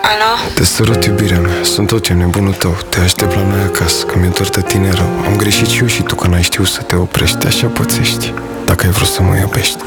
Alo? Te sărut, iubirea mea, sunt tot ce nebunul tău. Te aștept la noi acasă, că mi-e dor de tine rău. Am greșit și eu și tu, că n-ai știut să te oprești. Așa pățești, dacă ai vrut să mă iubești.